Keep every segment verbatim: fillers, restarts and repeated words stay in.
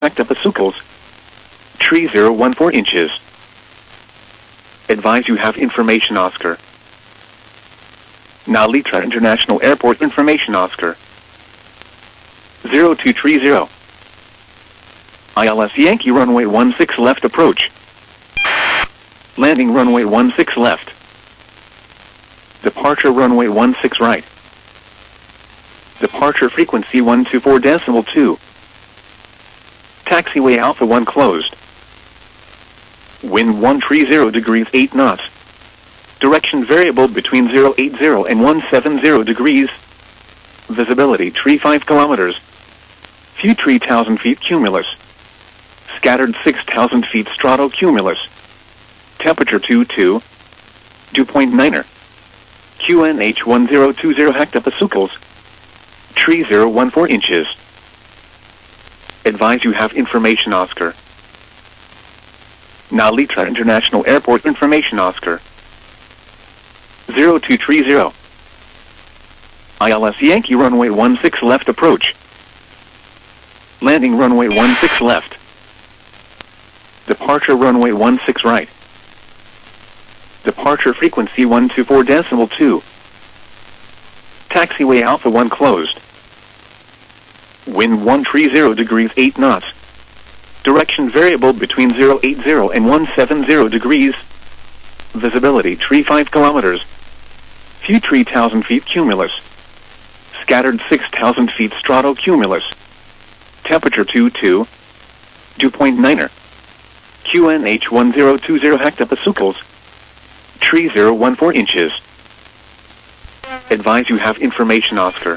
hectopascals, tree zero one four inches. Advise you have information Oscar. Nalitra International Airport information Oscar. zero two three zero. I L S Yankee runway one six left approach. Landing runway one six left. Departure runway one six right. Departure frequency one two four decimal two. Taxiway Alpha one closed. Wind one three zero degrees eight knots. Direction variable between zero eight zero and one seven zero degrees. Visibility three five kilometers. View three thousand feet cumulus. Scattered six thousand feet stratocumulus. Temperature two two. Dew point niner. Q N H one zero two zero hectopascals. Tree zero one four inches. Advise you have information Oscar. Nalitra International Airport information Oscar. zero two three zero. I L S Yankee runway one six left approach. Landing runway one six left. Departure runway one six right. Departure frequency one two four decimal two. Taxiway Alpha one closed. Wind one three zero degrees eight knots. Direction variable between zero eight zero and one seven zero degrees. Visibility three five kilometers. View three thousand feet cumulus. Scattered six thousand feet stratocumulus. Temperature two two. Dew point niner. Q N H one zero two zero hectopascals. Tree zero one four inches. Advise you have information Oscar.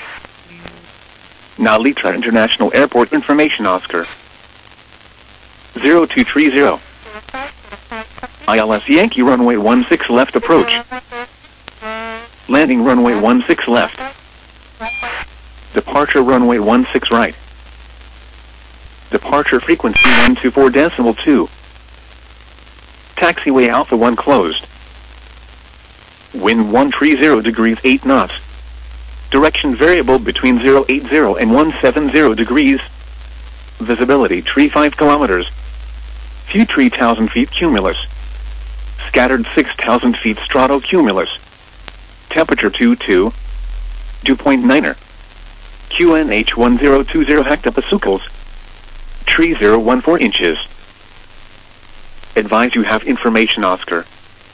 Nalitra International Airport information Oscar. zero two three zero. I L S Yankee runway one six left approach. Landing runway one six left. Departure runway one six right. Departure frequency one two four decimal two. Taxiway Alpha one closed. Wind one three zero degrees eight knots. Direction variable between zero eight zero and one seven zero degrees. Visibility three five kilometers. View three thousand feet cumulus. Scattered six thousand feet stratocumulus. Temperature two two. Dew point niner. Q N H one zero two zero hectopascals. Tree zero one four inches. Advise you have information Oscar.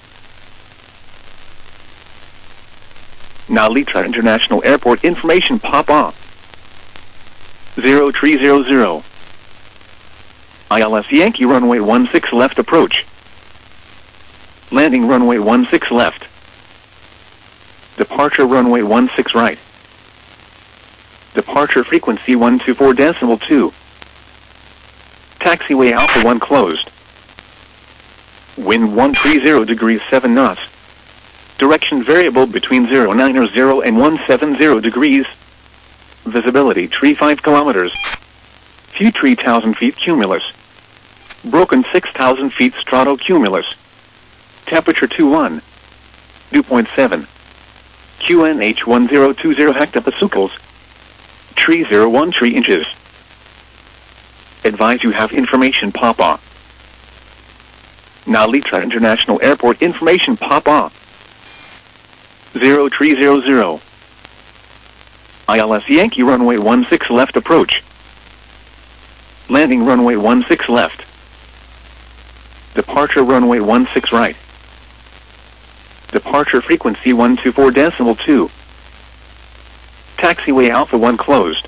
Nalitra International Airport information Papa. zero three zero zero. I L S Yankee runway one six left approach. Landing runway one six left. Departure runway one six right. Departure frequency one two four decimal two. Taxiway Alpha one closed. Wind one three zero degrees seven knots. Direction variable between zero nine zero and one seven zero degrees. Visibility three five kilometers. View three thousand feet cumulus. Broken six thousand feet stratocumulus. Temperature two one. Dew point seven. Q N H one zero two zero hectopascals. Tree zero one three inches. Advise you have information Papa. Nalitra International Airport information Papa. zero three zero zero. I L S Yankee runway one six left approach. Landing runway one six left. Departure runway one six right. Departure frequency one two four decimal two. Taxiway Alpha one closed.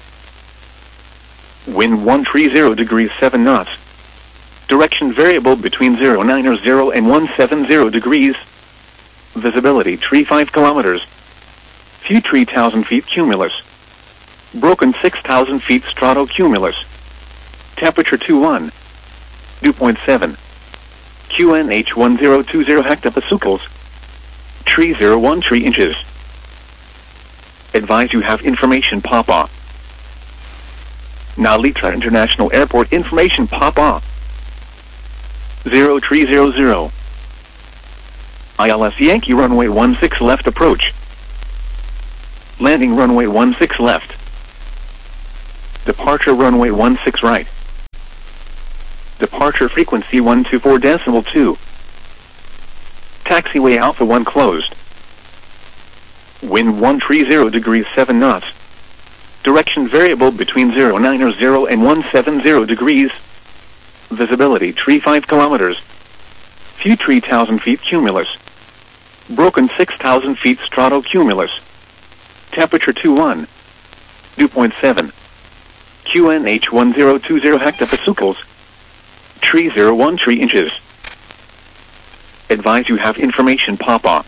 Wind one three zero degrees seven knots. Direction variable between zero nine zero and one seven zero degrees. Visibility three five kilometers. View three thousand feet cumulus. Broken six thousand feet stratocumulus. Temperature two one. Dew point seven. Q N H one zero two zero hectopascals. Tree zero one three inches. Advise you have information Papa. Nalitra International Airport information Papa. zero three zero zero. I L S Yankee runway one six left approach. Landing runway one six left. Departure runway one six right. Departure frequency one two four decimal two. Taxiway Alpha one closed. Wind one three zero degrees seven knots. Direction variable between zero nine zero and one seven zero degrees. Visibility three five kilometers. View three thousand feet cumulus. Broken six thousand feet stratocumulus. Temperature two one. Dew point seven. Q N H one zero two zero hectopascals. three zero one three inches. Advise you have information pop-on.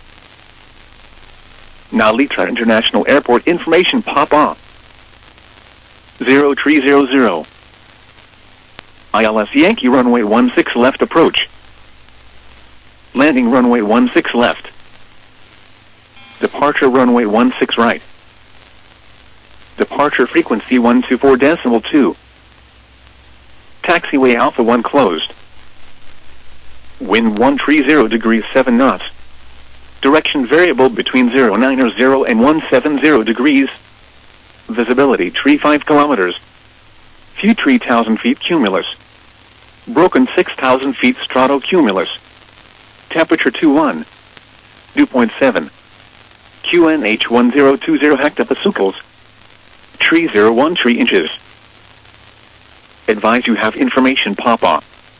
Now Litra International Airport information pop-on. zero three zero zero. I L S Yankee runway one six left approach. Landing runway one six left. Departure runway one six right. Departure frequency one two four decimal two. Taxiway Alpha one closed. Wind one three zero degrees seven knots. Direction variable between zero nine zero and one seven zero degrees. Visibility three five kilometers. View three thousand feet cumulus. Broken six thousand feet stratocumulus. Temperature two one. Dew point seven. Q N H one zero two zero hectopascals. three zero one three inches. Advise you have information pop-on.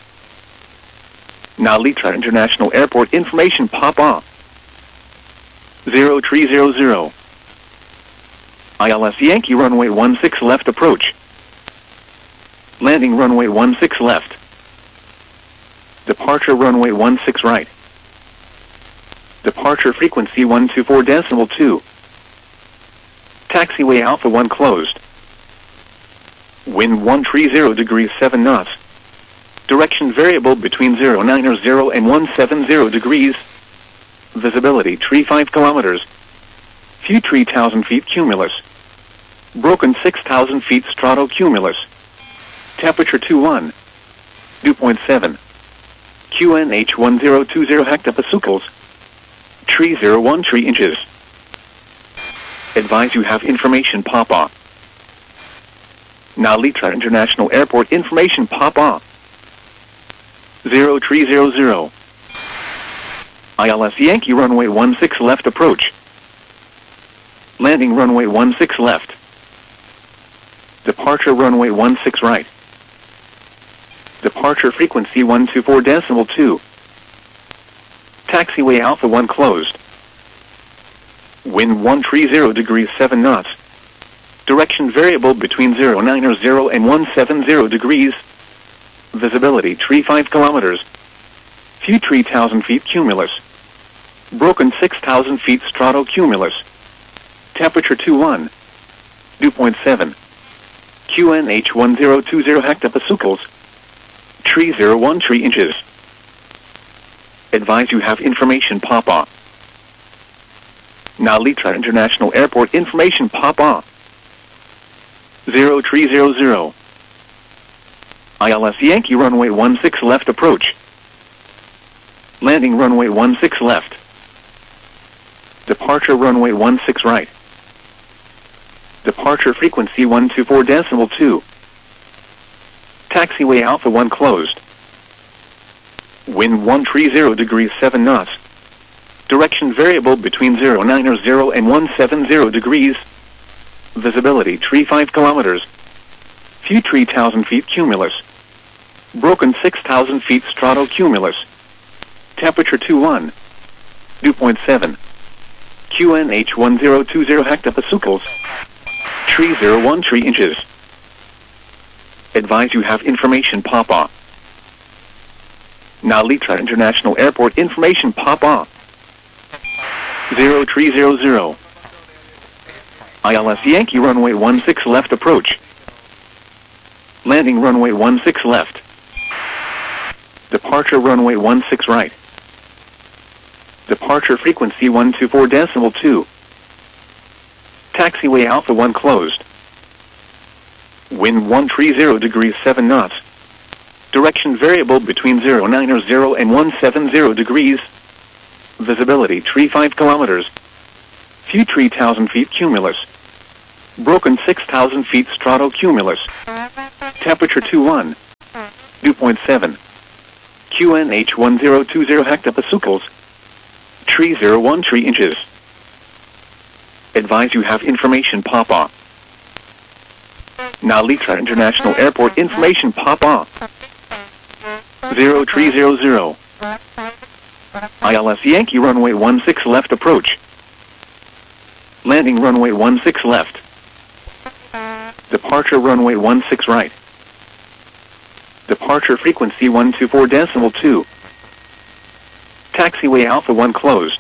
Now Litra International Airport information pop-on. zero three zero zero. I L S Yankee runway one six left approach. Landing runway one six left. Departure runway one six right. Departure frequency one two four decimal two. Taxiway Alpha one closed. Wind one three zero degrees seven knots. Direction variable between zero nine zero and one seven zero degrees. Visibility three five kilometers. View three thousand feet cumulus. Broken six thousand feet stratocumulus. Temperature two one. Dew point seven. Q N H one zero two zero hectopascals. three zero one three inches. Advise you have information pop-on. Now Litra International Airport information pop-on. zero three zero zero. I L S Yankee runway one six left approach. Landing runway one six left. Departure runway one six right. Departure frequency one two four decimal two. Taxiway Alpha one closed. Wind one three zero degrees seven knots. Direction variable between zero nine zero and one seven zero degrees. Visibility three five kilometers. View three thousand feet cumulus. Broken six thousand feet stratocumulus. Temperature two one. Dew point seven. Q N H one zero two zero hectopascals. three zero one three inches. Advise you have information pop-on. Now Litra International Airport information pop-on. zero three zero zero. I L S Yankee runway one six left approach. Landing runway one six left. Departure runway one six right. Departure frequency one two four decimal two. Taxiway Alpha one closed. Wind one three zero degrees seven knots. Direction variable between zero nine zero and one seven zero degrees. Visibility three five kilometers. View three thousand feet cumulus. Broken six thousand feet stratocumulus. Temperature two one. Dew point seven. Q N H one zero two zero hectopascals. three zero one three inches. Advise you have information pop-on. Now Litra International Airport information pop-on. zero three zero zero. I L S Yankee runway one six left approach. Landing runway one six left. Departure runway one six right. Departure frequency one two four decimal two. Taxiway Alpha one closed. Wind one three zero degrees seven knots. Direction variable between zero nine zero and one seven zero degrees. Visibility three five kilometers. View three thousand feet cumulus. Broken six thousand feet stratocumulus. Temperature two one. Dew point seven. Q N H one zero two zero hectopascals. Tree zero one three inches. Advise you have information pop off. Nalitra International Airport information pop off. Zero three zero zero. I L S Yankee runway one six left approach. Landing runway one six left. Departure runway one six right. Departure frequency one two four decimal two. Taxiway Alpha one closed.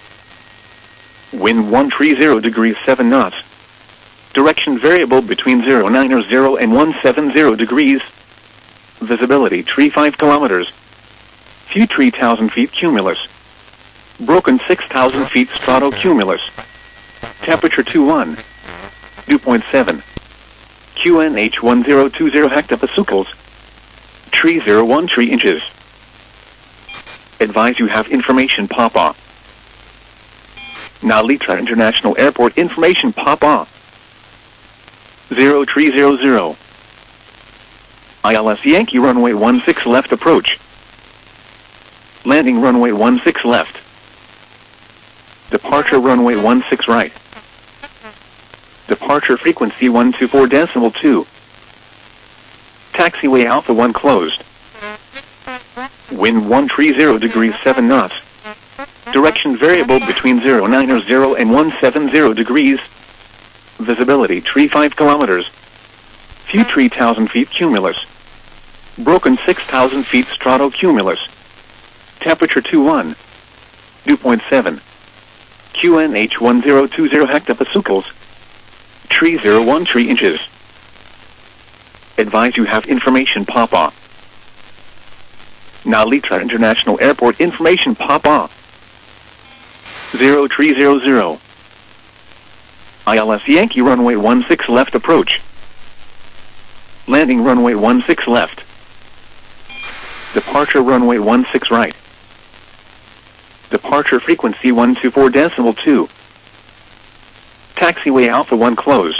Wind one three zero degrees seven knots. Direction variable between zero nine zero and one seven zero degrees. Visibility three five kilometers. View three thousand feet cumulus. Broken six thousand feet stratocumulus. Temperature two one. Dew point seven. Q N H one zero two zero hectopascals. Tree zero one three inches. Advise you have information pop off. Nalitra International Airport information pop off. Zero three zero zero. I L S Yankee runway one six left approach. Landing runway one six left. Departure runway one six right. Departure frequency one two four decimal two. Taxiway Alpha one closed. Wind one three zero degrees seven knots. Direction variable between zero nine zero and one seven zero degrees. Visibility three five kilometers. View three thousand feet cumulus. Broken six thousand feet stratocumulus. Temperature two one. Dew point seven. Q N H one zero two zero hectopascals. Tree zero one three inches. Advise you have information pop off. Nalitra International Airport information pop off. Zero three zero zero. I L S Yankee runway one six left approach. Landing runway one six left. Departure runway one six right. Departure frequency one two four decimal two. Taxiway Alpha one closed.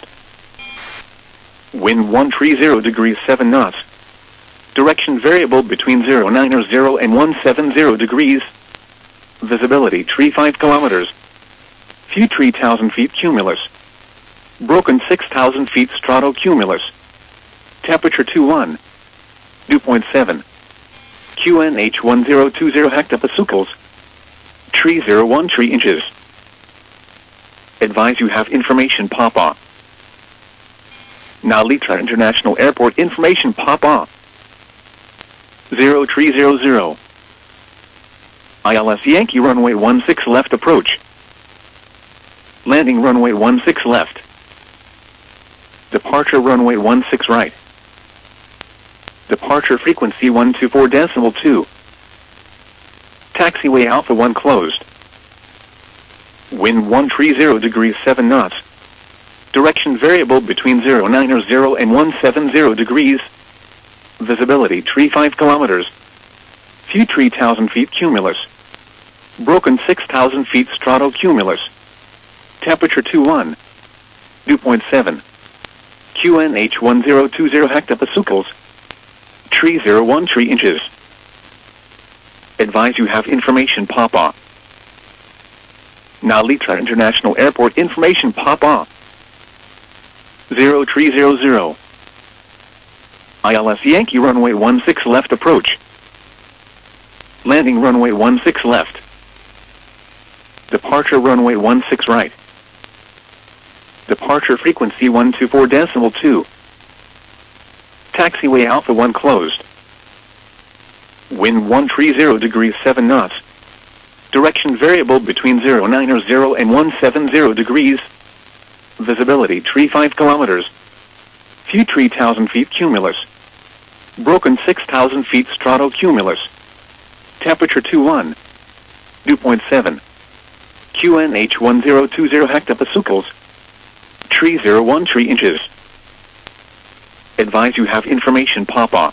Wind one three zero degrees seven knots. Direction variable between zero nine zero and one seven zero degrees. Visibility three five kilometers. View three thousand feet cumulus. Broken six thousand feet stratocumulus. Temperature two one. Dew point seven. Q N H one zero two zero hectopascals. Tree zero one three inches. Advise you have information pop off. Nalitra International Airport information pop off. Zero three zero zero. I L S Yankee runway one six left approach. Landing runway one six left. Departure runway one six right. Departure frequency one two four decimal two. Taxiway Alpha one closed. Wind one three zero degrees seven knots. Direction variable between zero nine zero and one seven zero degrees. Visibility three five kilometers. View three thousand feet cumulus. Broken six thousand feet stratocumulus. Temperature two one. Dew point seven. Q N H one zero two zero hectopascals. Tree zero one three inches. Advise you have information pop off. Nalitra International Airport information pop off. Zero three zero zero. I L S Yankee runway one six left approach. Landing runway one six left. Departure runway one six right. Departure frequency one two four decimal two. Taxiway Alpha one closed. Wind one three zero degrees seven knots. Direction variable between zero nine zero and one seven zero degrees. Visibility three five kilometers. View three thousand feet cumulus. Broken six thousand feet stratocumulus. Temperature two one. Dew point seven. Q N H one zero two zero hectopascals. Tree zero one three inches. Advise you have information pop off.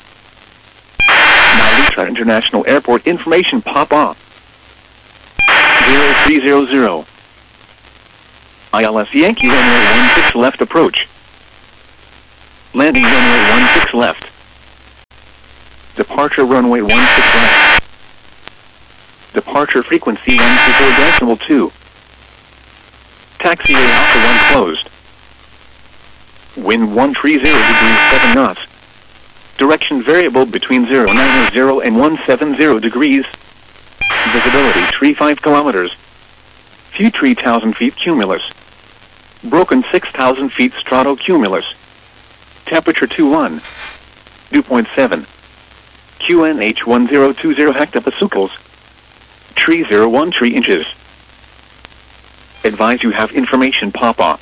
Nalitra International Airport information pop off. Zero three zero zero. I L S Yankee runway one six left approach. Landing runway one six left. Departure runway one six right. Departure frequency one two four decimal two. Taxiway Alpha one closed. Wind one three zero degrees seven knots. Direction variable between zero nine zero and one seven zero degrees. Visibility three five kilometers. View three thousand feet cumulus. Broken six thousand feet stratocumulus. Temperature two one. Dew point seven. Q N H one zero two zero hectopascals. Tree zero one three inches. Advise you have information pop-off.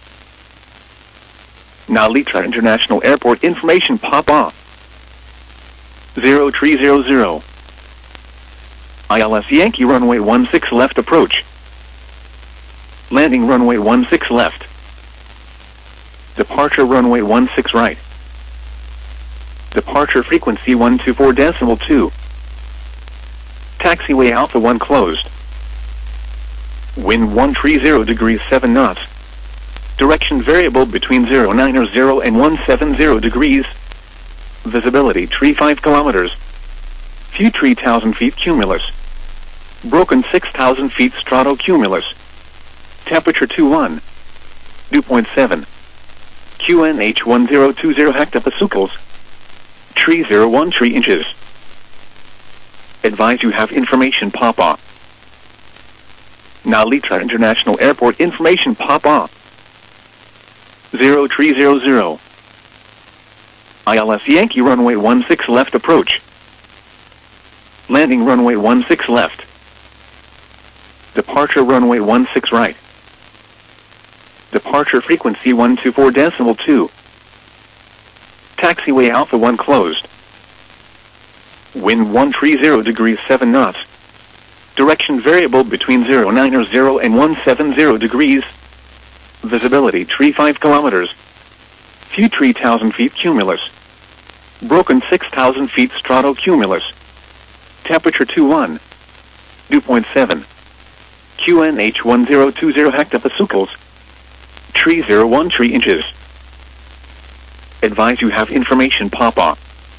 Nalitra International Airport information pop-off. zero three zero zero. I L S Yankee runway one six left approach. Landing runway one six left. Departure runway one six right. Departure frequency one two four decimal two. Taxiway Alpha one closed. Wind one three zero degrees seven knots. Direction variable between zero nine zero and one seven zero degrees. Visibility three five kilometers. View three thousand feet cumulus. Broken six thousand feet stratocumulus. Temperature two one. Dew point seven. Q N H one zero two zero hectopascals. Tree zero one three inches. Advise you have information pop-off. Nalitra International Airport information pop-off. zero three zero zero. I L S Yankee runway one six left approach. Landing runway one six left. Departure runway one six right. Departure frequency one two four decimal two. Taxiway Alpha one closed. Wind one three zero degrees seven knots. Direction variable between zero nine zero and one seven zero degrees. Visibility three five kilometers. View three thousand feet cumulus. Broken six thousand feet stratocumulus. Temperature two one. Dew point seven. Q N H one zero two zero hectopascals. Tree zero one three inches. Advise you have information pop-off.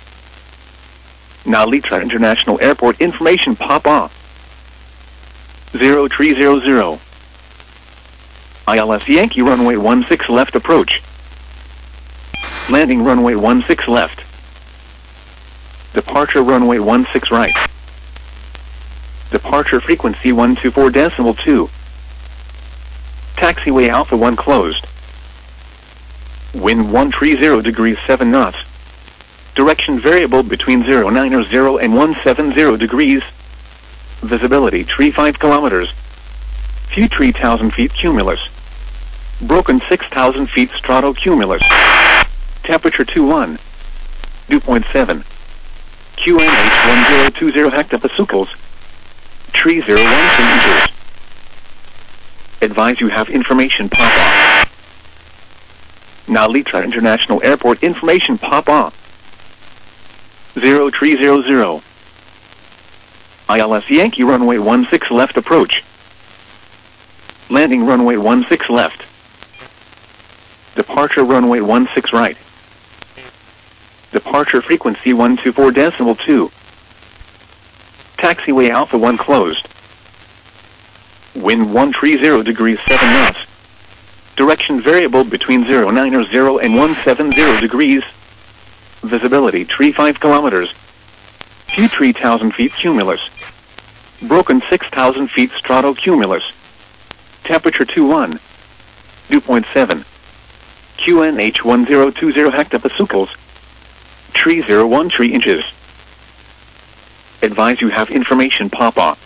Nalitra International Airport information pop-off. zero three zero zero. I L S Yankee runway one six left approach. Landing runway one six left. Departure runway one six right. Departure frequency one two four decimal two. Taxiway Alpha one closed. Wind one three zero degrees seven knots. Direction variable between zero nine zero and one seven zero degrees. Visibility three five kilometers. View three thousand feet cumulus. Broken six thousand feet stratocumulus. Temperature two one. Dew point seven. Q N H one zero two zero hectopascals. Tree zero one three inches. Advise you have information pop-off. Nalitra International Airport information pop-off. zero three zero zero. I L S Yankee runway one six left approach. Landing runway one six left. Departure runway one six right. Departure frequency one two four decimal two. Taxiway Alpha one closed. Wind one three zero degrees seven knots. Direction variable between zero nine zero and one seven zero degrees. Visibility three five kilometers. View three thousand feet cumulus. Broken six thousand feet stratocumulus. Temperature two one. Dew point seven. Q N H one zero two zero hectopascals. Tree zero one three inches. Advise you have information pop-off.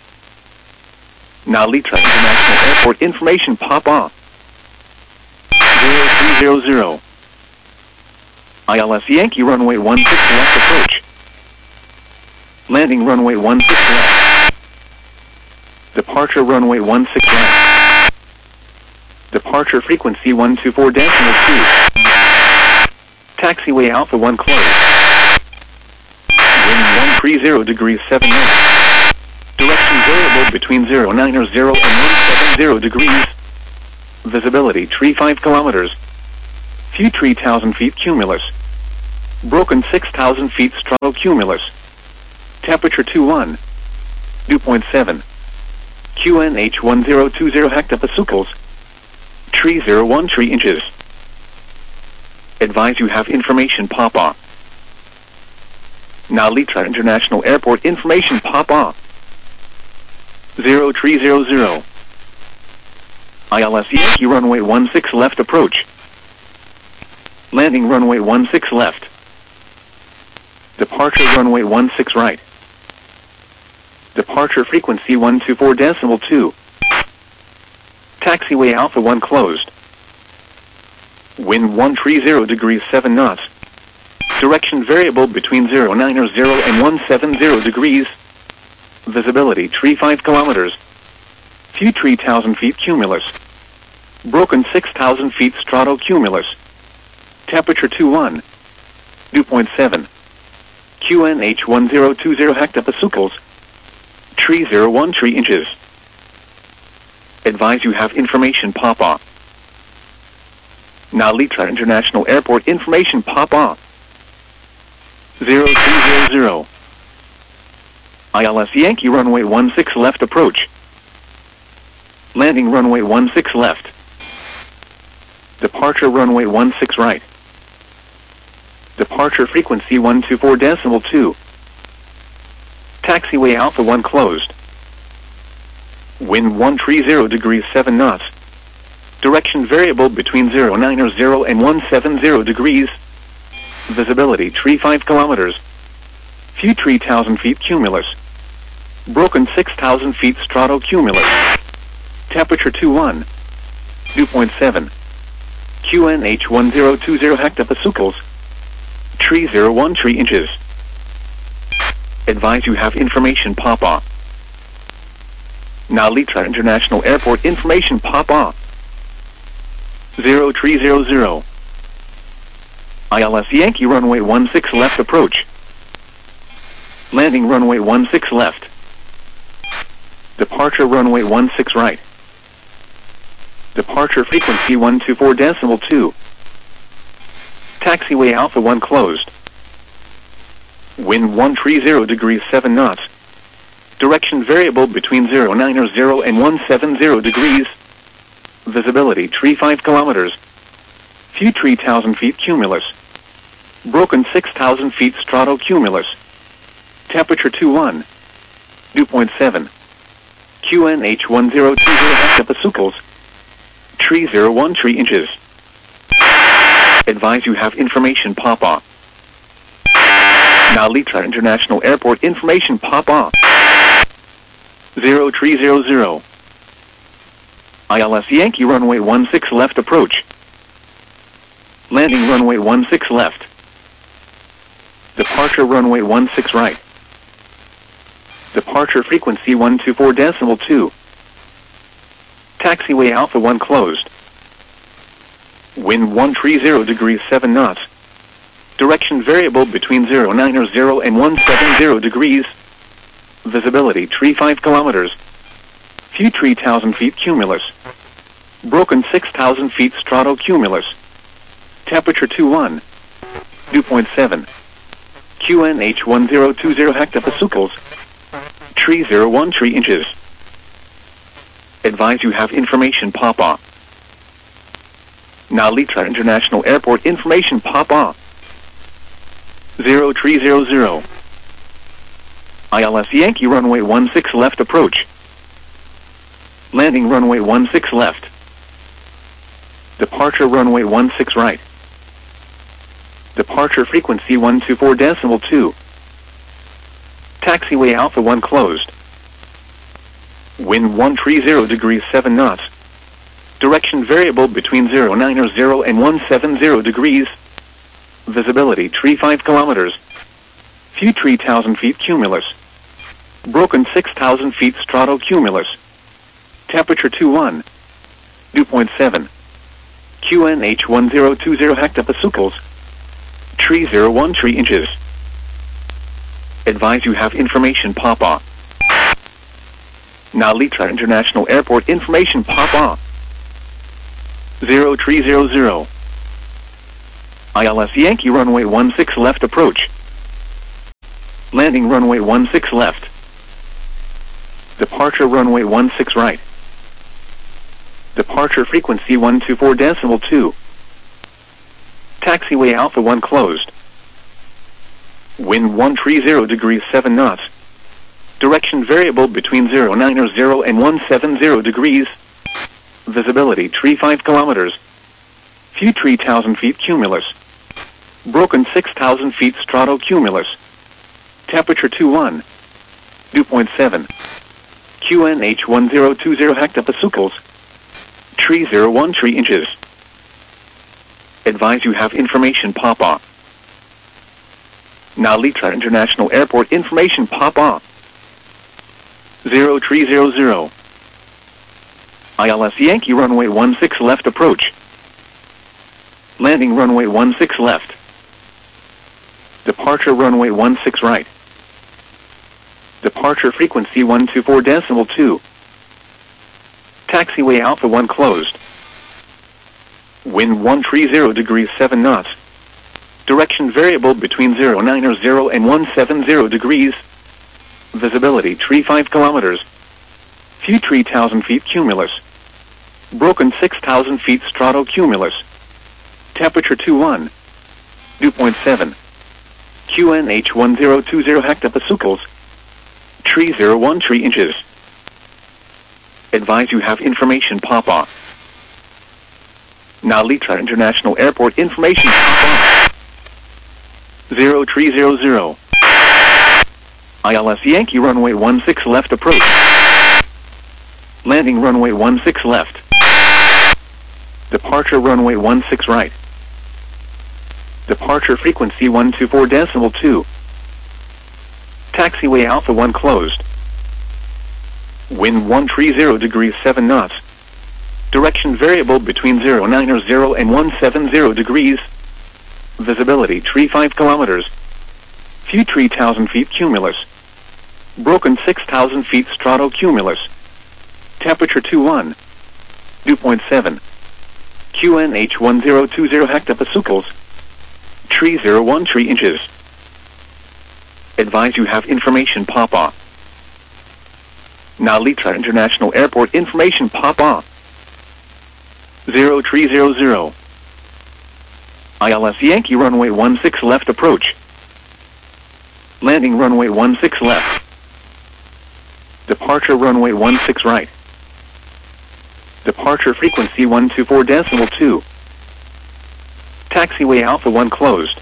Nalitra International Airport information pop-off. zero three zero zero. I L S Yankee runway one six left approach. Landing runway one six left. Departure runway one six right. Departure frequency one two four decimal two. Taxiway Alpha one closed. Wind one three zero degrees seven knots. Direction variable between zero nine zero and one seven zero degrees. Visibility three five kilometers. View three thousand feet cumulus. Broken six thousand feet stratocumulus. Temperature two one. Dew point seven. Q N H one zero two zero hectopascals. Tree zero one three inches. Advise you have information pop-up. Now Litra International Airport information pop-up. zero three zero zero. I L S Yankee runway one six left approach. Landing runway one six left. Departure runway one six right. Departure frequency one two four decimal two. Taxiway Alpha one closed. Wind one three zero degrees seven knots. Direction variable between zero nine zero and one seven zero degrees. Visibility three five kilometers. View three thousand feet cumulus. Broken six thousand feet stratocumulus. Temperature two one. Dew point seven. Q N H one zero two zero hectopascals. Tree zero one three inches. Advise you have information pop-up. Now Litra International Airport information pop-up. zero three zero zero. I L S Yankee runway one six left approach. Landing runway one six left. Departure runway one six right. Departure frequency one two four decimal two. Taxiway Alpha one closed. Wind one three zero degrees seven knots. Direction variable between zero nine zero and one seven zero degrees. Visibility three five kilometers. View three thousand feet cumulus. Broken six thousand feet stratocumulus. Temperature two one. Dew point seven. Q N H one zero two zero hectopascals. Tree zero one three inches. Advise you have information pop-up. Now Litra International Airport information pop-up. zero three zero zero. I L S Yankee runway one six left approach. Landing runway one six left. Departure runway one six right. Departure frequency one two four decimal two. Taxiway Alpha one closed. Wind one three zero degrees seven knots. Direction variable between zero nine zero and one seven zero degrees. Visibility three five kilometers. View three thousand feet cumulus. Broken six thousand feet stratocumulus. Temperature two one. Dew point seven. Q N H one zero two zero hectopascals. Tree zero one three inches. Advise you have information pop-up. Now Litra International Airport information pop-up. zero three zero zero. I L S Yankee runway one six left approach. Landing runway one six left. Departure runway one six right. Departure frequency one two four decimal two. Taxiway Alpha one closed. Wind one three zero degrees seven knots. Direction variable between zero nine zero and one seven zero degrees. Visibility three five kilometers. View three thousand feet cumulus. Broken six thousand feet stratocumulus. Temperature two one. Dew point seven. Q N H one zero two zero hectopascals. Tree zero one three inches. Advise you have information pop-up. Now Litra International Airport information pop-up. zero three zero zero. I L S Yankee runway one six left approach. Landing runway one six left. Departure runway one six right. Departure frequency one two four decimal two. Taxiway Alpha one closed. Wind one three zero degrees seven knots. Direction variable between zero nine zero and one seven zero degrees. Visibility three five kilometers. View three thousand feet cumulus. Broken six thousand feet stratocumulus. Temperature two one. Dew point seven. Q N H one zero two zero hectopascals. Tree zero one three inches. Advise you have information pop-up. Now Litra International Airport information pop-up. zero three zero zero. I L S Yankee runway one six left approach. Landing runway one six left. Departure runway one six right. Departure frequency one two four decimal two. Taxiway Alpha one closed. Wind one three zero degrees seven knots. Direction variable between zero nine zero and one seven zero degrees. Visibility three five kilometers. View three thousand feet cumulus. Broken six thousand feet stratocumulus. Temperature two one. Dew point seven. Q N H one zero two zero hectopascals. three zero one three inches. Advise you have information pop off. Now Litra International Airport information pop off. zero three zero zero. I L S Yankee runway one six left approach. Landing runway one six left. Departure runway one six right. Departure frequency one two four decimal two. Taxiway Alpha one closed. Wind one three zero degrees seven knots. Direction variable between zero nine zero and one seven zero degrees. Visibility three five kilometers. View three thousand feet cumulus. Broken six thousand feet stratocumulus. Temperature two one. Dew point seven. Q N H one zero two zero hectopascals. three zero one three inches. Advise you have information pop off. Now Litra International Airport information pop off. zero three zero zero. I L S Yankee runway one six left approach. Landing runway one six left. Departure runway one six right. Departure frequency one two four decimal two. Taxiway Alpha one closed. Wind one three zero degrees seven knots. Direction variable between zero nine zero and one seven zero degrees. Visibility three five kilometers. View three thousand feet cumulus. Broken six thousand feet stratocumulus. Temperature two one. Dew point seven. Q N H one zero two zero hectopascals. three zero one three inches. Advise you have information pop off. Now Litra International Airport information pop off. zero three zero zero. I L S Yankee runway one six left approach. Landing runway one six left. Departure runway one six right. Departure frequency one two four decimal two. Taxiway Alpha one closed.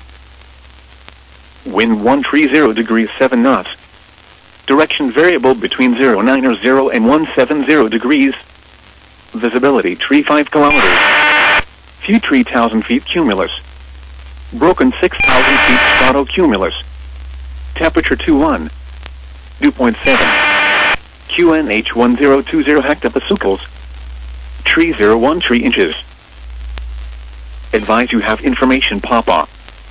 Wind one three zero degrees seven knots. Direction variable between zero nine zero and one seven zero degrees. Visibility three five kilometers. View three thousand feet cumulus. Broken six thousand feet stratocumulus. Temperature two one. Dew point seven. Q N H one zero two zero hectopascals. three zero one three inches. Advise you have information pop off.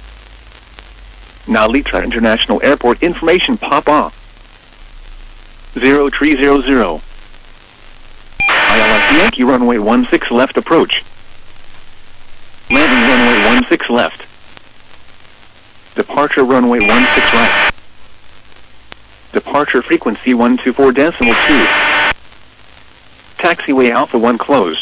Now Litra International Airport information pop off. zero three zero zero. I L S Yankee runway one six left approach. Landing runway one six left. Departure runway one six right. Departure frequency one two four decimal two. Taxiway Alpha one closed.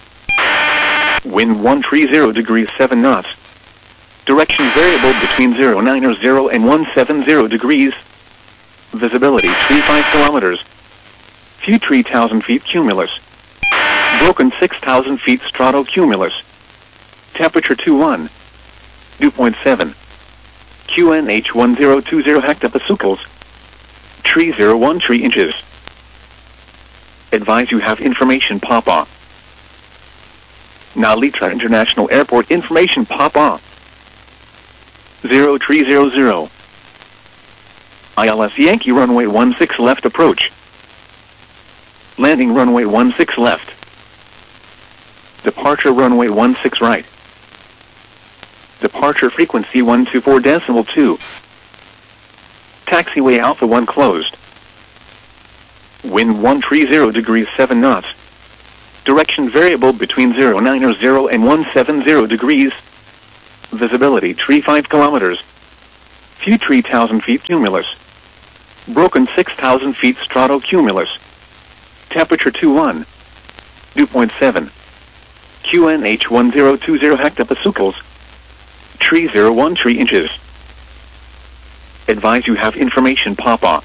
Wind one three zero degrees seven knots. Direction variable between zero nine zero and one seven zero degrees. Visibility three five kilometers. View three thousand feet cumulus. Broken six thousand feet stratocumulus. Temperature two one. Dew point seven. Q N H one zero two zero hectopascals. three zero one three inches. Advise you have information pop off. Now Litra International Airport information pop off. zero three zero zero. I L S Yankee runway one six left approach. Landing runway one six left. Departure runway one six right. Departure frequency one two four decimal two. Taxiway Alpha one closed. Wind one three zero degrees seven knots. Direction variable between zero nine zero and one seven zero degrees. Visibility three five kilometers. View three thousand feet cumulus. Broken six thousand feet stratocumulus. Temperature two one. Dew point seven. Q N H one zero two zero hectopascals. Tree zero one three inches. Advise you have information pop off.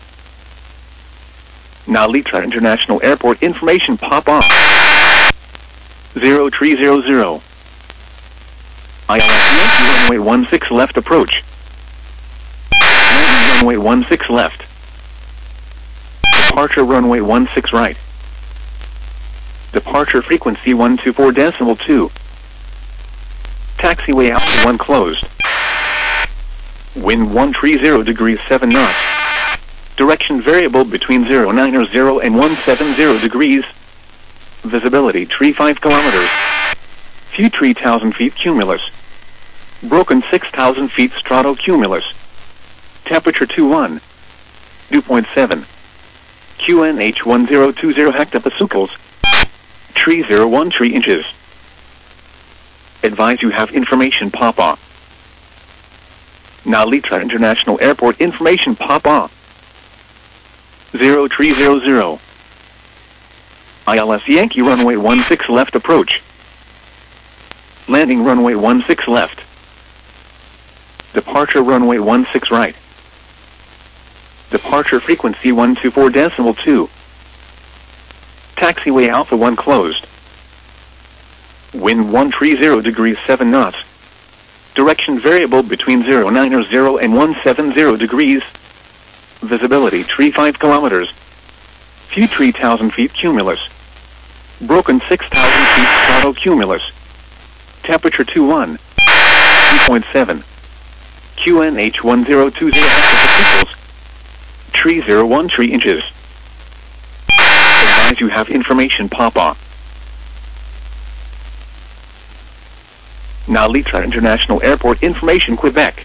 Now Litra International Airport information pop off. zero three zero zero. I L S Yankee runway one six left approach. Landing runway one six left. Departure runway one six right. Departure frequency one two four decimal two. Taxiway Alpha one closed. Wind one three zero degrees seven knots. Direction variable between zero nine zero and one seven zero degrees. Visibility three five kilometers. View three thousand feet cumulus. Broken six thousand feet stratocumulus. Temperature two one. Dew point seven. Q N H one zero two zero hectopascals. Tree zero one three inches. Advise you have information pop off. Now Litra International Airport information pop off. zero three zero zero. I L S Yankee runway one six left approach. Landing runway one six left. Departure runway one six right. Departure frequency one two four decimal two. Taxiway Alpha one closed. Wind one three zero degrees seven knots. Direction variable between zero nine zero and one seven zero degrees. Visibility three five kilometers. View three thousand feet cumulus. Broken six thousand feet stratocumulus. Temperature two one. Dew point seven. Q N H one zero two zero hectopascals. Tree zero one three inches. Advise you have information pop off. Now Litra International Airport information Quebec.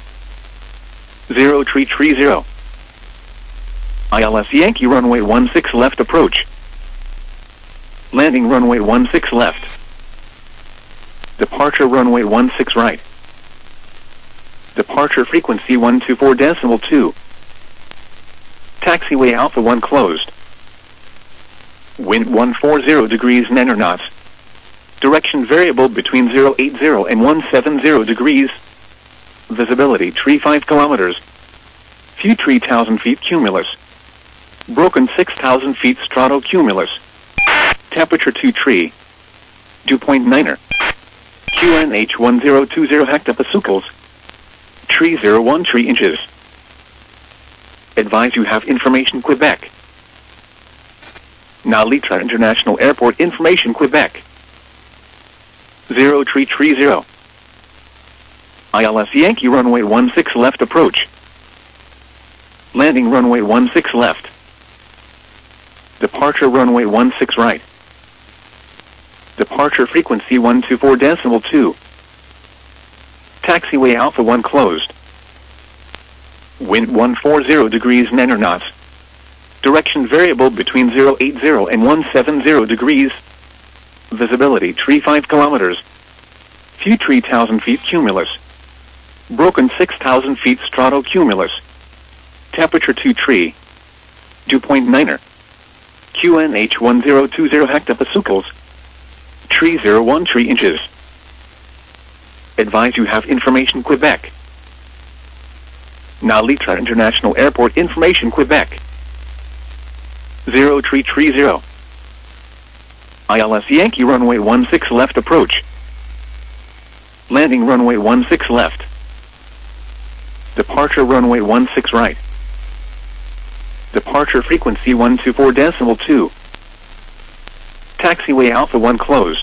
zero three three zero. I L S Yankee runway one six left approach. Landing runway one six left. Departure runway one six right. Departure frequency one two four decimal two. Taxiway Alpha one closed. Wind one four zero degrees nine knots. Direction variable between zero eight zero and one seven zero degrees. Visibility three five kilometers. View three thousand feet cumulus. Broken six thousand feet stratocumulus. Temperature two three. Dew point nine. Q N H one zero two zero hectopascals. Tree zero one three inches. Advise you have information Quebec. Now Litra International Airport information Quebec. zero three three zero. I L S Yankee runway one six left approach. Landing runway one six left. Departure runway one six right. Departure frequency one two four decimal two. Taxiway Alpha one closed. Wind one four zero degrees nine knots. Direction variable between zero eight zero and one seven zero degrees. Visibility three five kilometers. View three thousand feet cumulus. Broken six thousand feet stratocumulus. Temperature two three. Dew point nine. Q N H one zero two zero hectopascals. Tree zero one three inches. Advise you have information Quebec. Now Litra International Airport information Quebec. zero three three zero. I L S Yankee runway one six left approach. Landing runway one six left. Departure runway one six right. Departure frequency one two four decimal two. Taxiway Alpha one closed.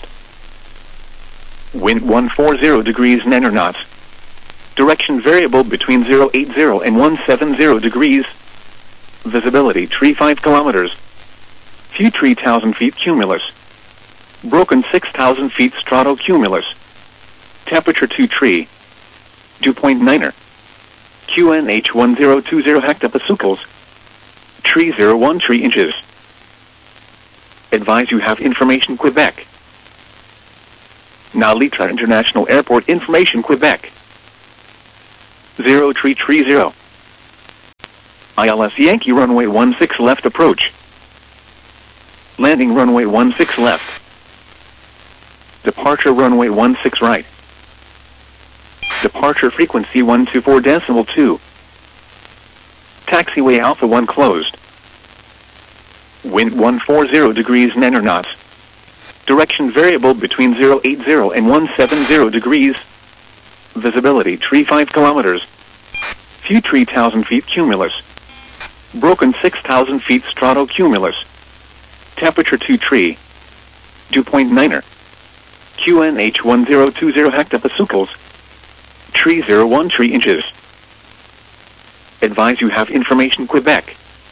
Wind one four zero degrees nine knots. Direction variable between zero eight zero and one seven zero degrees. Visibility three five kilometers. View three thousand feet cumulus. Broken six thousand feet stratocumulus. Temperature two three. Dew point nine. Q N H one zero two zero hectopascals. Tree zero one three inches. Advise you have information Quebec. Now Litra International Airport information Quebec. zero tree tree zero. I L S Yankee runway one six left approach. Landing runway one six left. Departure runway one six right. Departure frequency one two four decimal two. Taxiway Alpha one closed. Wind one forty degrees nine knots. Direction variable between zero eight zero and one seven zero degrees. Visibility tree five kilometers. View three thousand feet cumulus. Broken six thousand feet stratocumulus. Temperature two tree. Dew point niner. Q N H one zero two zero hectopascals. Tree zero one three inches. Advise you have information Quebec.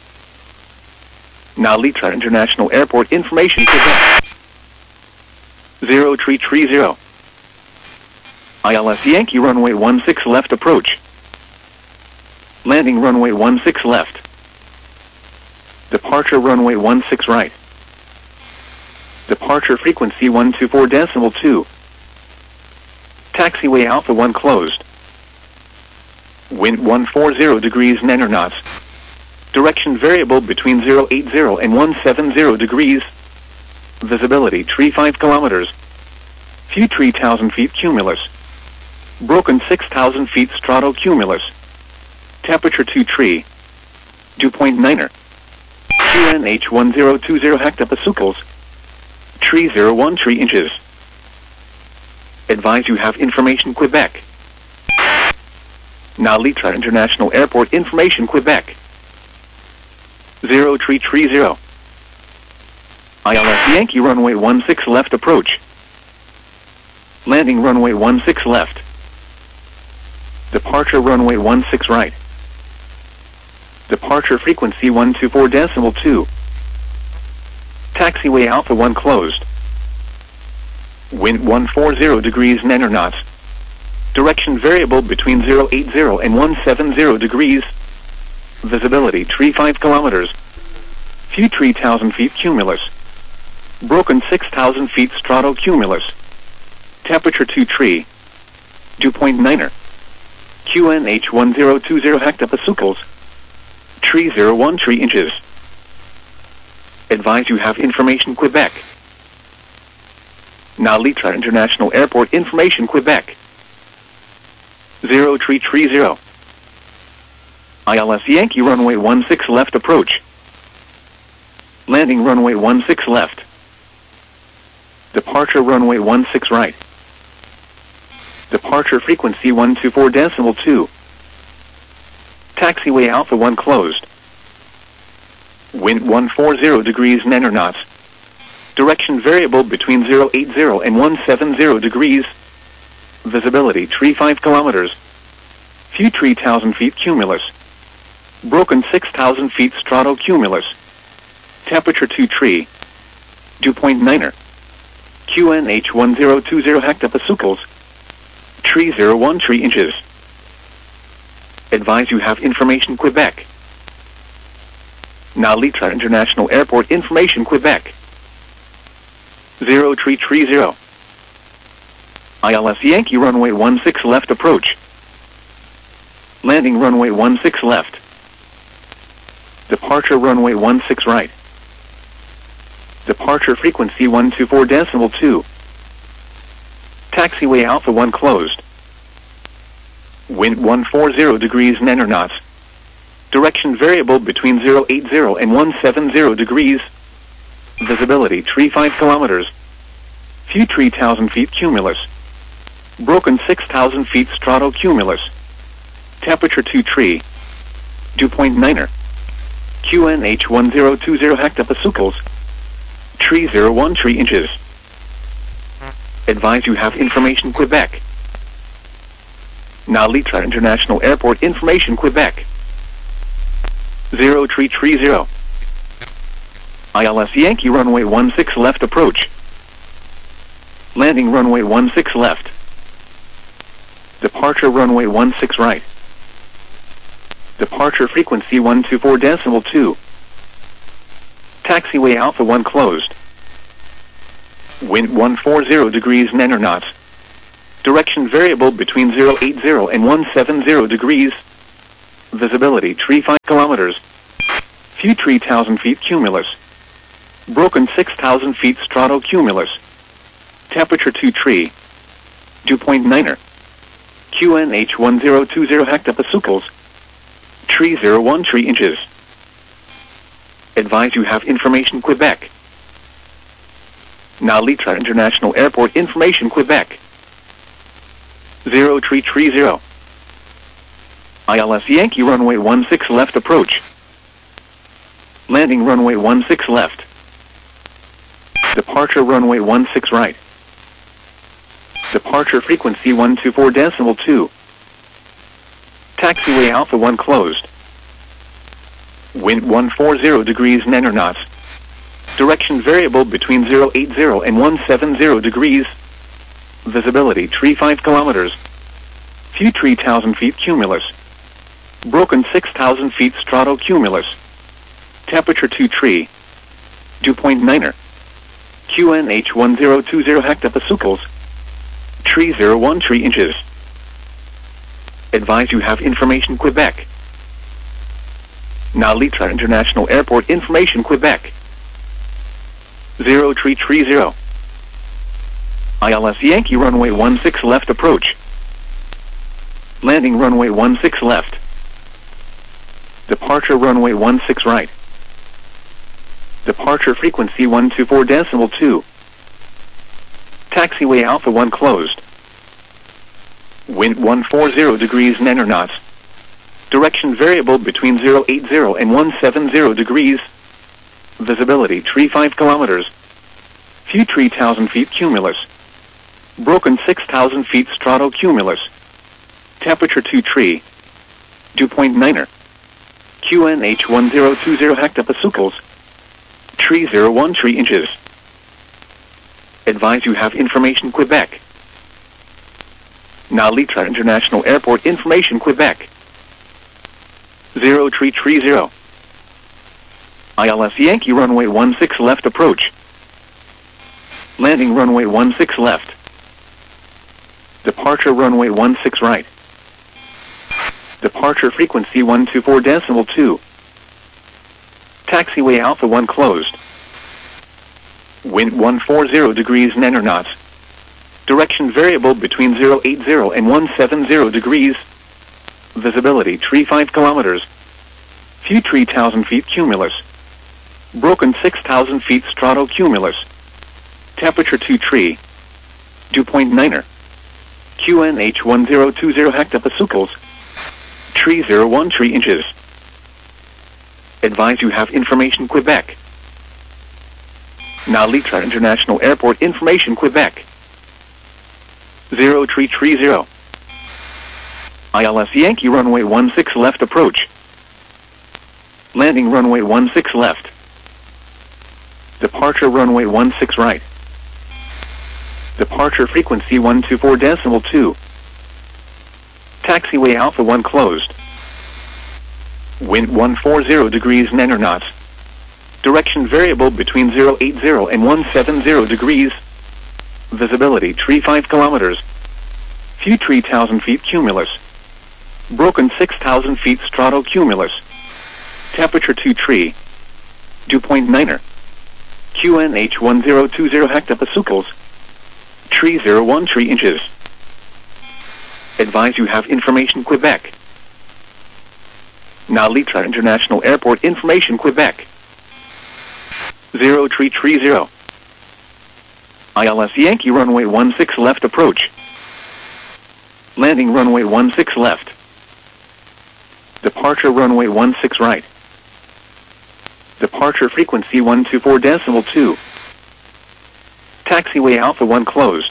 Now Litra International Airport information Quebec. zero tree tree zero. I L S Yankee runway one six left approach. Landing runway one six left. Departure runway one six right. Departure frequency one two four decimal two. Taxiway Alpha one closed. Wind one forty degrees nine knots. Direction variable between zero eight zero and one seven zero degrees. Visibility tree five kilometers. View three thousand feet cumulus. Broken six thousand feet stratocumulus. Temperature two tree. Dew point niner. Q N H one zero two zero hectopascals. Tree zero one three inches. Advise you have information Quebec. Now Litra International Airport information Quebec. zero tree tree zero. I L S Yankee runway one six left approach. Landing runway one six left. Departure runway one six right. Departure frequency one two four decimal two. Taxiway Alpha one closed. Wind one forty degrees nine knots. Direction variable between zero eight zero and one seven zero degrees. Visibility tree five kilometers. View three thousand feet cumulus. Broken six thousand feet stratocumulus. Temperature two tree. Dew point niner. Q N H one zero two zero hectopascals. Tree zero one three inches. Advise you have information Quebec. Now Litra International Airport information Quebec. zero tree tree zero. I L S Yankee runway one six left approach. Landing runway one six left. Departure runway one six right. Departure frequency one two four decimal two. Taxiway Alpha one closed. Wind one forty degrees nine knots. Direction variable between zero eight zero and one seven zero degrees. Visibility tree five kilometers. View three thousand feet cumulus. Broken six thousand feet stratocumulus. Temperature two tree. Dew point niner. Q N H one zero two zero hectopascals. Tree zero one three inches. Advise you have information Quebec. Now Litra International Airport information Quebec. zero tree tree zero. I L S Yankee runway one six left approach. Landing runway one six left. Departure runway one six right. Departure frequency one two four decimal two. Taxiway Alpha one closed. Wind one forty degrees nine knots. Direction variable between zero eight zero and one seven zero degrees. Visibility tree five kilometers. View three thousand feet cumulus. Broken six thousand feet stratocumulus. Temperature two tree. Dew point niner. Q N H one zero two zero hectopascals. Tree zero one three inches. Advise you have information Quebec. Now Litra International Airport information Quebec. zero tree tree zero. I L S Yankee runway one six left approach. Landing runway one six left. Departure runway one six right. Departure frequency one two four decimal two. Taxiway Alpha one closed. Wind one forty degrees nine knots. Direction variable between zero eight zero and one seven zero degrees. Visibility tree five kilometers. View three thousand feet cumulus. Broken six thousand feet stratocumulus. Temperature two tree. Dew point niner. Q N H one zero two zero hectopascals. Tree zero one three inches. Advise you have information Quebec. Now Litra International Airport information Quebec. zero three three zero. I L S Yankee runway one six left approach. Landing runway one six left. Departure runway one six right. Departure frequency one two four decimal two. Taxiway Alpha one closed. Wind one forty degrees niner knots. Direction variable between zero eight zero and one seven zero degrees. Visibility tree five kilometers. View three thousand feet cumulus. Broken six thousand feet stratocumulus. Temperature two tree. Dew point niner. Q N H one zero two zero hectopascals. Tree zero one three inches. Advise you have information Quebec. Now Litra International Airport information Quebec. zero three three zero. I L S Yankee runway one six left approach. Landing runway one six left. Departure runway one six right. Departure frequency one two four decimal two. Taxiway Alpha one closed. Wind one forty degrees niner knots. Direction variable between zero eight zero and one seven zero degrees. Visibility tree five kilometers. View three thousand feet cumulus. Broken six thousand feet stratocumulus. Temperature two tree. Dew point niner. Q N H one zero two zero hectopascals. Tree zero one three inches. Advise you have information Quebec. Now Litra International Airport information Quebec. zero three three zero. I L S Yankee runway one six left approach. Landing runway one six left. Departure runway one six right. Departure frequency one two four decimal two. Taxiway Alpha one closed. Wind one forty degrees niner knots. Direction variable between zero eight zero and one seven zero degrees. Visibility tree five kilometers. View three thousand feet cumulus. Broken six thousand feet stratocumulus. Temperature two tree. Dew point niner. Q N H one zero two zero hectopascals. Tree zero one three inches. Advise you have information Quebec. Now Litra International Airport information Quebec. zero three three zero. I L S Yankee runway one six left approach. Landing runway one six left. Departure runway one six right. Departure frequency one two four decimal two. Taxiway Alpha one closed. Wind one forty degrees niner knots. Direction variable between zero eight zero and one seven zero degrees. Visibility tree five kilometers. View three thousand feet cumulus. Broken six thousand feet stratocumulus. Temperature two tree. Dew point niner. Q N H one zero two zero hectopascals. Tree zero one three inches. Advise you have information Quebec. Now Litra International Airport information Quebec. zero three three zero. I L S Yankee runway one six left approach. Landing runway one six left. Departure runway one six right. Departure frequency one two four decimal two. Taxiway Alpha one closed.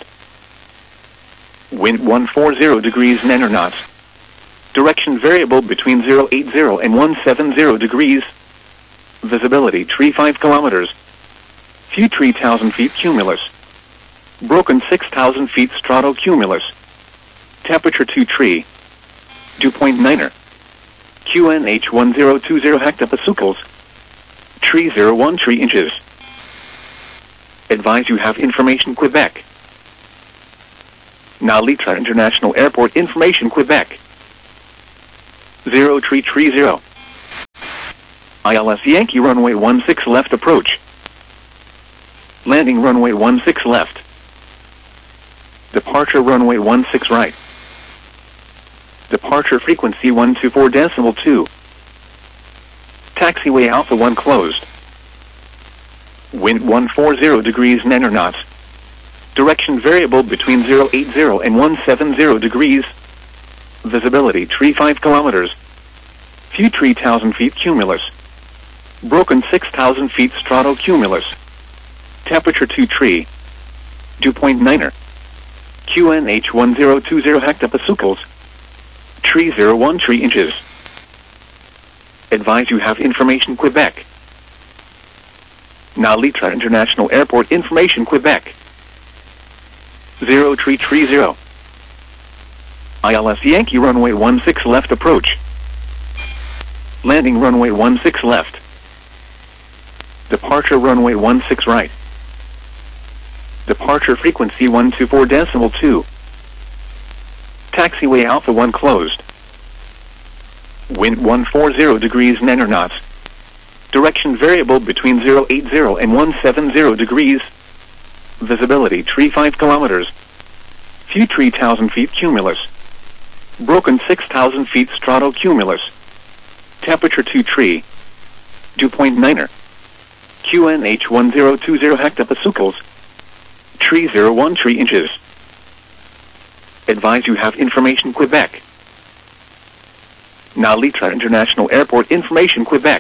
Wind one forty degrees niner knots. Direction variable between zero eight zero and one seven zero degrees. Visibility tree five kilometers. View three thousand feet cumulus. Broken six thousand feet stratocumulus. Temperature two tree. Dew point niner. Q N H one zero two zero hectopascals. Tree zero one three inches. Advise you have information Quebec. Now Litra International Airport information, Quebec. zero three three zero. I L S Yankee runway one six left approach. Landing runway one six left. Departure runway one six right. Departure frequency one two four decimal two. Taxiway Alpha one closed. Wind one forty degrees nine knots. Direction variable between zero eight zero and one seventy degrees. Visibility three five kilometers. View three thousand feet cumulus. Broken six thousand feet stratocumulus. Temperature two three. Dew point niner. Q N H one zero two zero hectopascals. three zero one three inches. Advise you have information, Quebec. Now Litra International Airport information, Quebec. zero three three zero. I L S Yankee runway one six left approach. Landing runway one six left. Departure runway one six right. Departure frequency one two four decimal two. Taxiway Alpha one closed. Wind one forty degrees nine knots. Direction variable between zero eight zero and one seventy degrees. Visibility three five kilometers. View three thousand feet cumulus. Broken six thousand feet stratocumulus. Temperature two three. Dew point niner. Q N H one zero two zero hectopascals. three zero one three inches. Advise you have information, Quebec. Now Litra International Airport information, Quebec.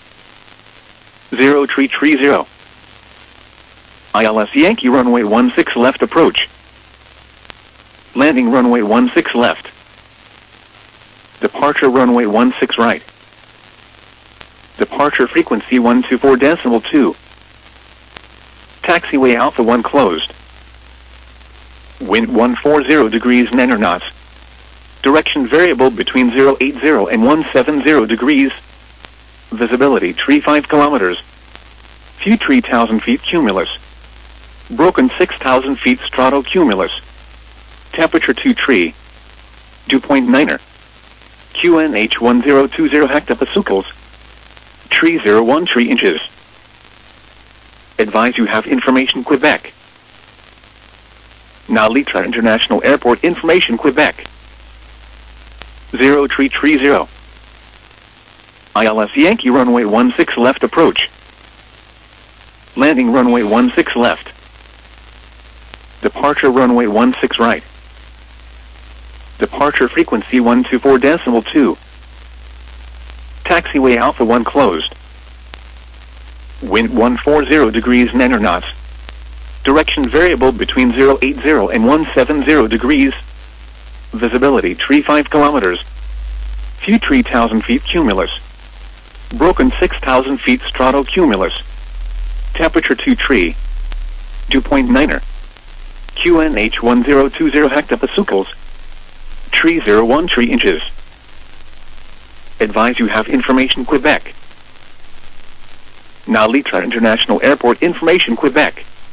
zero three three zero. I L S Yankee runway one six left approach. Landing runway one six left. Departure runway one six right. Departure frequency one two four decimal two. Taxiway Alpha one closed. Wind one forty degrees nine knots. Direction variable between zero eight zero and one seventy degrees. Visibility three five kilometers. View three thousand feet cumulus. Broken six thousand feet stratocumulus. Temperature two three. Dew point niner. Q N H one zero two zero hectopascals. three zero one three inches. Advise you have information, Quebec. Now Litra International Airport information, Quebec. zero three three zero. I L S Yankee runway one six left approach. Landing runway one six left. Departure runway one six right. Departure frequency one two four decimal two. Taxiway Alpha one closed. Wind one forty degrees nine knots. Direction variable between zero eight zero and one seventy degrees. Visibility three five kilometers. View three thousand feet cumulus. Broken six thousand feet stratocumulus. Temperature two three. Dew point niner. Q N H one zero two zero hectopascals. three zero one three inches. Advise you have information, Quebec. Now Litra International Airport information, Quebec.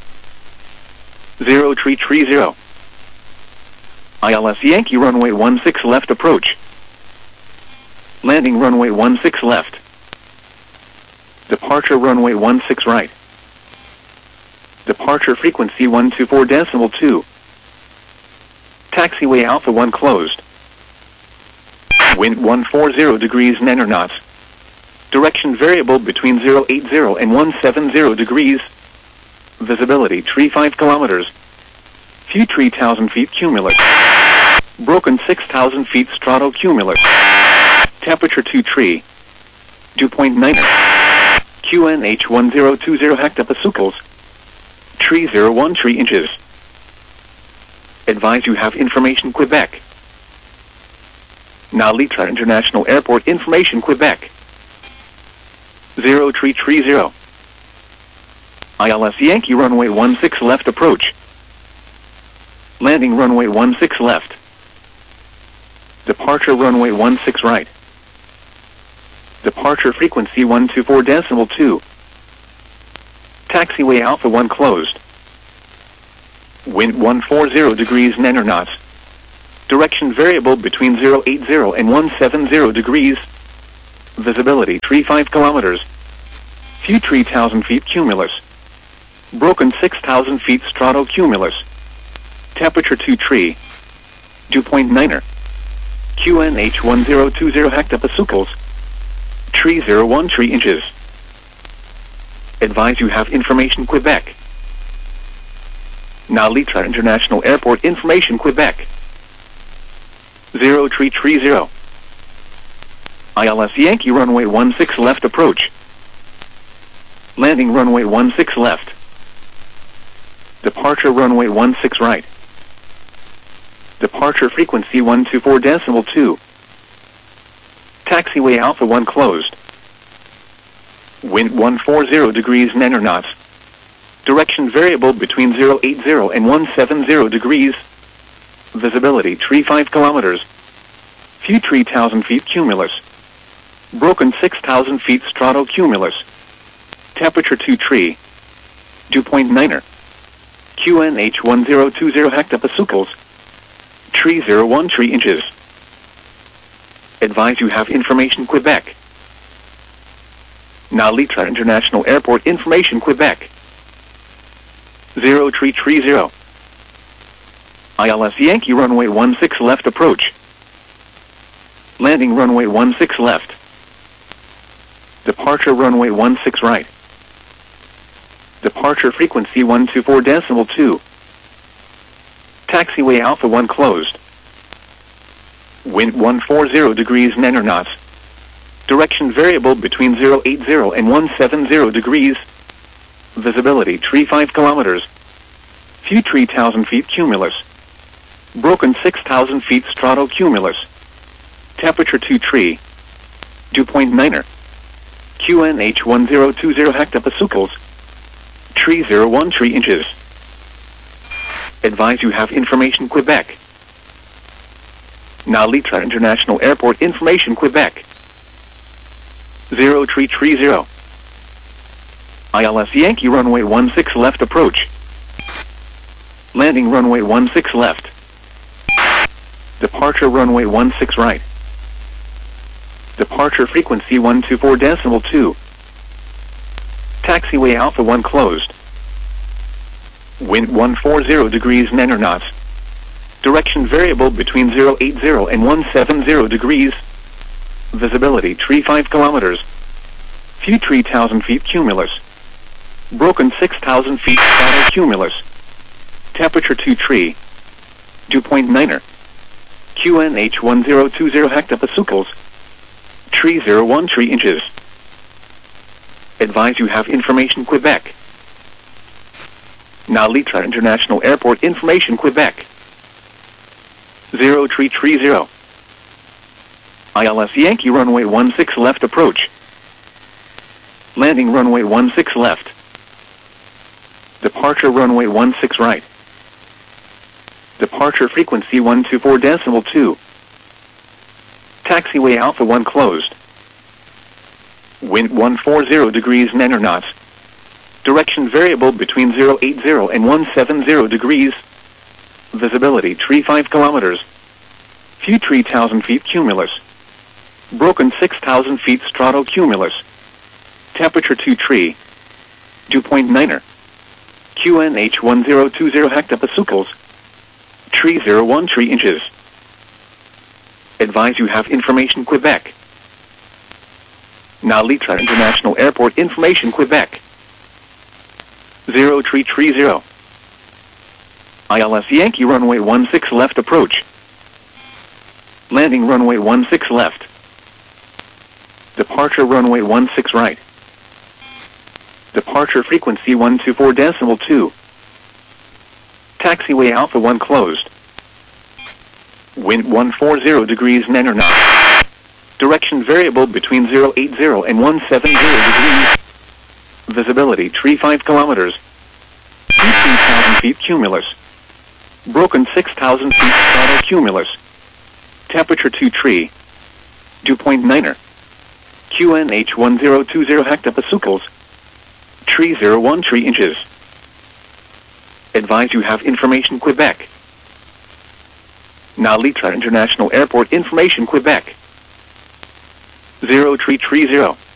zero three three zero. I L S Yankee runway one six left approach. Landing runway one six left. Departure runway one six right. Departure frequency one two four decimal two. Taxiway Alpha one closed. Wind one forty degrees nine knots. Direction variable between zero eight zero and one seventy degrees. Visibility three five kilometers. View three thousand feet cumulus. Broken six thousand feet stratocumulus. Temperature two three. Dew point niner. Q N H one zero two zero hectopascals. three zero one three inches. Advise you have information, Quebec. Now Litra International Airport information, Quebec. zero three three zero. I L S Yankee runway one six left approach. Landing runway one six left. Departure runway one six right. Departure frequency one two four decimal two. Taxiway Alpha one closed. Wind one forty degrees nine knots. Direction variable between zero eight zero and one seven zero degrees. Visibility three five kilometers. View three thousand feet cumulus. Broken six thousand feet stratocumulus. Temperature two three. Dew point niner. Q N H one zero two zero hectopascals. three zero one three inches. Advise you have information Quebec. Now Litra International Airport information Quebec. zero three three zero. I L S Yankee runway one six left approach. Landing runway one six left. Departure runway one six right. Departure frequency one two four decimal two. Taxiway Alpha one closed. Wind one forty degrees nine knots. Direction variable between zero eight zero and one seven zero degrees. Visibility three five kilometers. View three thousand feet cumulus. Broken six thousand feet stratocumulus. Temperature two three. Dew point niner. Q N H one zero two zero hectopascals. three zero one three inches. Advise you have information Quebec. Now Litra International Airport information Quebec. zero three three zero. I L S Yankee runway one six left approach. Landing runway one six left. Departure runway one six right. Departure frequency one two four decimal two. Taxiway Alpha one closed. Wind one forty degrees nine knots. Direction variable between zero eight zero and one seven zero degrees. Visibility three five kilometers. View three thousand feet cumulus. Broken six thousand feet stratocumulus. Temperature two three. Dew point niner. Q N H one zero two zero hectopascals. three zero one three inches. Advise you have information Quebec. Now Litra International Airport information Quebec. zero three three zero. I L S Yankee runway one six left approach. Landing runway one six left. Departure runway one six right. Departure frequency one two four decimal two. Taxiway Alpha one closed. Wind one forty degrees nine knots. Direction variable between zero eight zero and one seven zero degrees. Visibility three five kilometers. View three thousand feet cumulus. Broken six thousand feet stratocumulus. Temperature two three. Dew point niner. Q N H one zero two zero hectopascals. three zero one three inches. Advise you have information Quebec. Now Litra International Airport information Quebec. zero three three zero. I L S Yankee runway one six left approach. Landing runway one six left. Departure runway one six right. Departure frequency one two four decimal two. Taxiway Alpha one closed. Wind one forty degrees nine knots. Direction variable between zero eight zero and one seven zero degrees. Visibility three five kilometers. View three thousand feet cumulus. Broken six thousand feet stratocumulus. Temperature two three. Dew point niner. Q N H one zero two zero hectopascals. three zero one three inches. Advise you have information Quebec. Now Litra International Airport information Quebec. zero three three zero. I L S Yankee runway one six left approach. Landing runway one six left. Departure runway one six right. Departure frequency one two four decimal two. Taxiway Alpha one closed. Wind one forty degrees nine knots. Direction variable between zero eight zero and one seven zero degrees. Visibility three five kilometers. three thousand feet cumulus. Broken six thousand feet stratocumulus. Temperature two three. Dew point niner. Q N H one zero two zero hectopascals. three zero one three inches. Advise you have information Quebec. Nalitra International Airport information Quebec. zero three three zero.